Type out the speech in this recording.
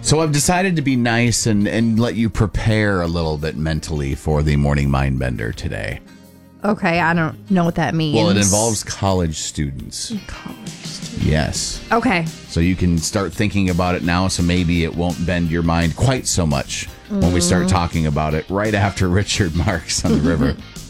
So I've decided to be nice and let you prepare a little bit mentally for the Morning Mind Bender today. Okay, I don't know what that means. Well, it involves college students. College students. Yes. Okay. So you can start thinking about it now, so maybe it won't bend your mind quite so much when we start talking about it right after Richard Marx on the river.